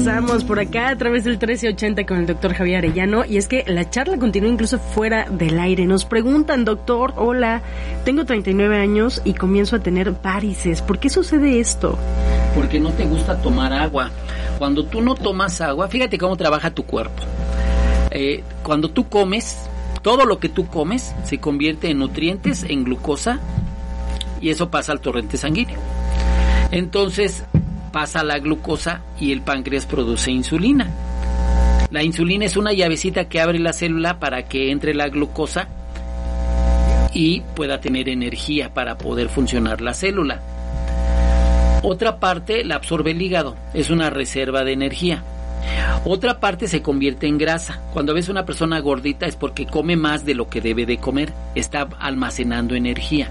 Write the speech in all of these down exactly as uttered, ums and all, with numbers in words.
regresamos por acá a través del trece ochenta con el doctor Javier Arellano, y es que la charla continúa incluso fuera del aire. Nos preguntan, doctor, hola, tengo treinta y nueve años y comienzo a tener varices. ¿Por qué sucede esto? Porque no te gusta tomar agua. Cuando tú no tomas agua, fíjate cómo trabaja tu cuerpo. Eh, cuando tú comes, todo lo que tú comes se convierte en nutrientes, en glucosa, y eso pasa al torrente sanguíneo. Entonces pasa la glucosa y el páncreas produce insulina. La insulina es una llavecita que abre la célula para que entre la glucosa y pueda tener energía para poder funcionar la célula. Otra parte la absorbe el hígado, es una reserva de energía. Otra parte se convierte en grasa. Cuando ves una persona gordita es porque come más de lo que debe de comer, está almacenando energía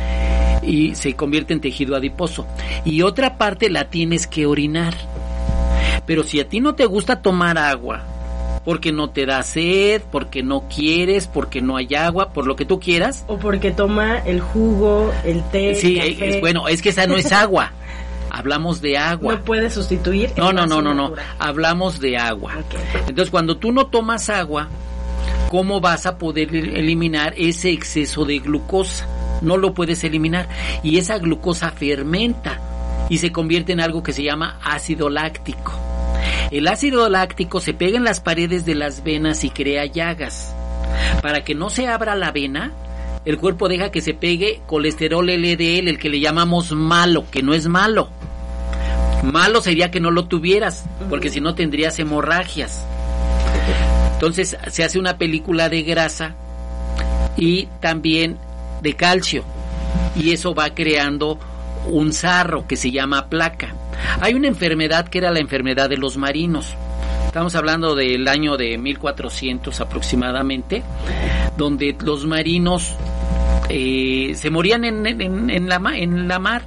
y se convierte en tejido adiposo. Y otra parte la tienes que orinar. Pero si a ti no te gusta tomar agua, porque no te da sed, porque no quieres, porque no hay agua, por lo que tú quieras, o porque toma el jugo, el té, sí, el café. Es, bueno, es que esa no es agua. Hablamos de agua. No puede sustituir. No, no, no, no, no. Hablamos de agua. Okay. Entonces, cuando tú no tomas agua, ¿cómo vas a poder eliminar ese exceso de glucosa? No lo puedes eliminar. Y esa glucosa fermenta y se convierte en algo que se llama ácido láctico. El ácido láctico se pega en las paredes de las venas y crea llagas. Para que no se abra la vena, el cuerpo deja que se pegue colesterol L D L, el que le llamamos malo, que no es malo. Malo sería que no lo tuvieras, porque si no tendrías hemorragias. Entonces se hace una película de grasa y también de calcio, y eso va creando un sarro que se llama placa. Hay una enfermedad que era la enfermedad de los marinos. Estamos hablando del año de mil cuatrocientos aproximadamente, donde los marinos eh, se morían en, en, en, la, en la mar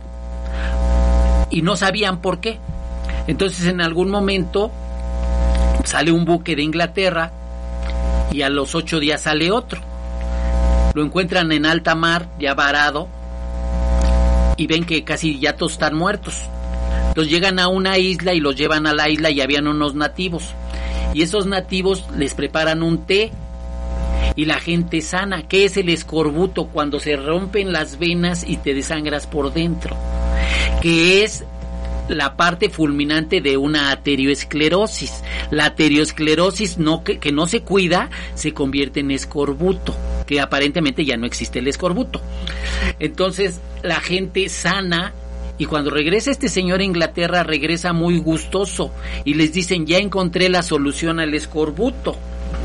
y no sabían por qué. Entonces en algún momento sale un buque de Inglaterra y a los ocho días sale otro. Lo encuentran en alta mar, ya varado, y ven que casi ya todos están muertos. Entonces llegan a una isla y los llevan a la isla y habían unos nativos. Y esos nativos les preparan un té y la gente sana. ¿Qué es el escorbuto? Cuando se rompen las venas y te desangras por dentro. Que es la parte fulminante de una arteriosclerosis. La arteriosclerosis no, que, que no se cuida, se convierte en escorbuto, que aparentemente ya no existe el escorbuto. Entonces la gente sana, y cuando regresa este señor a Inglaterra, regresa muy gustoso y les dicen: ya encontré la solución al escorbuto.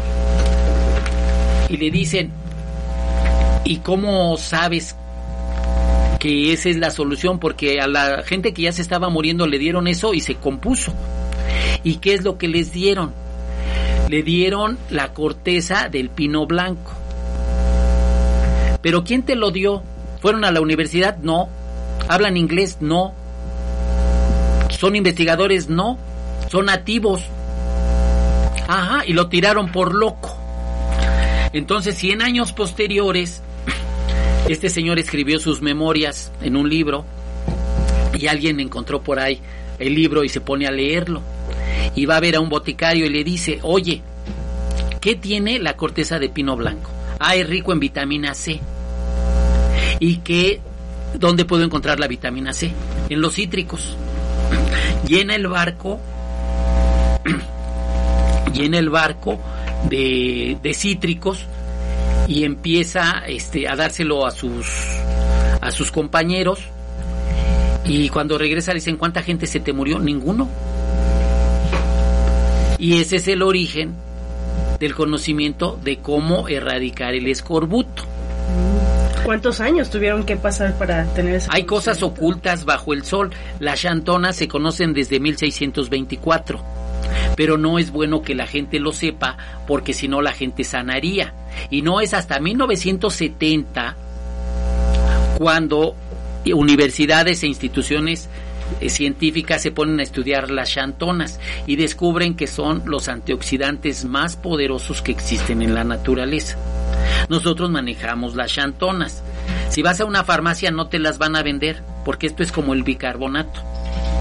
Y le dicen: ¿y cómo sabes que esa es la solución? Porque a la gente que ya se estaba muriendo le dieron eso y se compuso. ¿Y qué es lo que les dieron? Le dieron la corteza del pino blanco. ¿Pero quién te lo dio? ¿Fueron a la universidad? No. ¿Hablan inglés? No. ¿Son investigadores? No. ¿Son nativos? Ajá, y lo tiraron por loco. Entonces, cien años posteriores, este señor escribió sus memorias en un libro y alguien encontró por ahí el libro y se pone a leerlo. Y va a ver a un boticario y le dice: oye, ¿qué tiene la corteza de pino blanco? Ah, es rico en vitamina C. ¿Y qué? ¿Dónde puedo encontrar la vitamina C? En los cítricos. Llena el barco, llena el barco de, de cítricos y empieza este, a dárselo a sus, a sus compañeros. Y cuando regresa le dicen: ¿cuánta gente se te murió? Ninguno. Y ese es el origen del conocimiento de cómo erradicar el escorbuto. ¿Cuántos años tuvieron que pasar para tener ese? Hay cosas ocultas bajo el sol. Las xantonas se conocen desde mil seiscientos veinticuatro, pero no es bueno que la gente lo sepa, porque si no la gente sanaría. Y no es hasta mil novecientos setenta cuando universidades e instituciones eh, científicas se ponen a estudiar las xantonas y descubren que son los antioxidantes más poderosos que existen en la naturaleza. Nosotros manejamos las xantonas. Si vas a una farmacia no te las van a vender, porque esto es como el bicarbonato.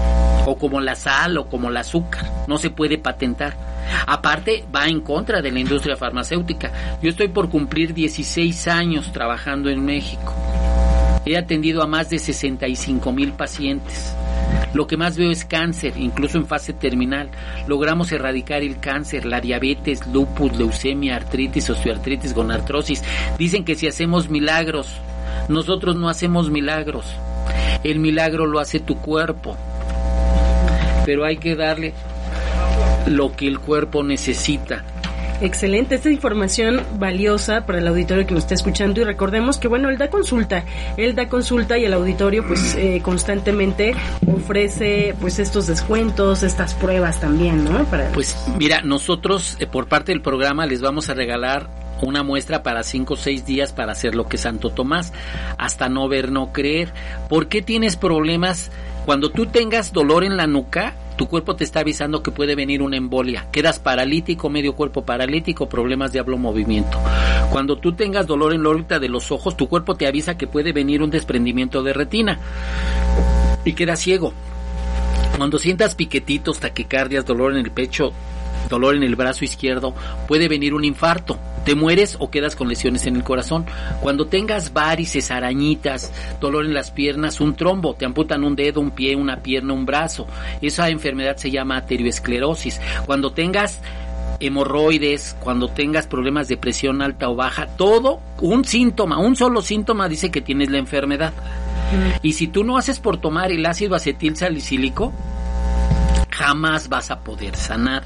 o como la sal o como el azúcar, no se puede patentar. Aparte, va en contra de la industria farmacéutica. Yo estoy por cumplir dieciséis años trabajando en México. He atendido a más de sesenta y cinco mil pacientes. Lo que más veo es cáncer, incluso en fase terminal. Logramos erradicar el cáncer, la diabetes, lupus, leucemia, artritis, osteoartritis, gonartrosis. Dicen que si hacemos milagros, nosotros no hacemos milagros. El milagro lo hace tu cuerpo. Pero hay que darle lo que el cuerpo necesita. Excelente, esta información valiosa para el auditorio que nos está escuchando, y recordemos que bueno, él da consulta, él da consulta y el auditorio pues eh, constantemente ofrece pues estos descuentos, estas pruebas también, ¿no? Para... Pues mira, nosotros eh, por parte del programa les vamos a regalar una muestra para cinco o seis días para hacer lo que Santo Tomás, hasta no ver, no creer. ¿Por qué tienes problemas? Cuando tú tengas dolor en la nuca, tu cuerpo te está avisando que puede venir una embolia, quedas paralítico, medio cuerpo paralítico, problemas de hablo movimiento. Cuando tú tengas dolor en la órbita de los ojos, tu cuerpo te avisa que puede venir un desprendimiento de retina y quedas ciego. Cuando sientas piquetitos, taquicardias, dolor en el pecho, dolor en el brazo izquierdo, puede venir un infarto. Te mueres o quedas con lesiones en el corazón. Cuando tengas varices, arañitas, dolor en las piernas, un trombo, te amputan un dedo, un pie, una pierna, un brazo. Esa enfermedad se llama arterioesclerosis. Cuando tengas hemorroides, cuando tengas problemas de presión alta o baja, todo un síntoma, un solo síntoma dice que tienes la enfermedad. Mm. Y si tú no haces por tomar el ácido acetil salicílico, jamás vas a poder sanar.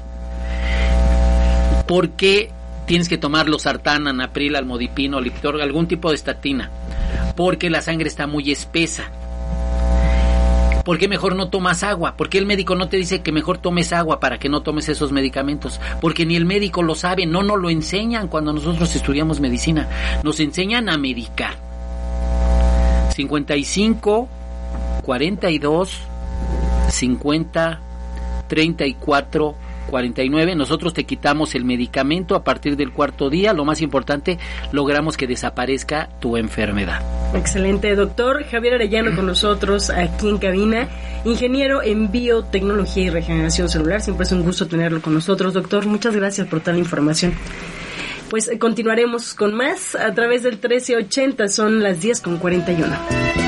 ¿Por qué tienes que tomar losartán, anapril, almodipino, Liptorga, algún tipo de estatina? Porque la sangre está muy espesa. ¿Por qué mejor no tomas agua? ¿Por qué el médico no te dice que mejor tomes agua para que no tomes esos medicamentos? Porque ni el médico lo sabe, no nos lo enseñan cuando nosotros estudiamos medicina. Nos enseñan a medicar. cincuenta y cinco, cuarenta y dos, cincuenta, treinta y cuatro, cuarenta y nueve, nosotros te quitamos el medicamento a partir del cuarto día. Lo más importante, logramos que desaparezca tu enfermedad. Excelente, doctor Javier Arellano con nosotros aquí en cabina, ingeniero en biotecnología y regeneración celular. Siempre es un gusto tenerlo con nosotros, doctor. Muchas gracias por toda la información. Pues eh, continuaremos con más a través del trece ochenta, son las diez con cuarenta y uno.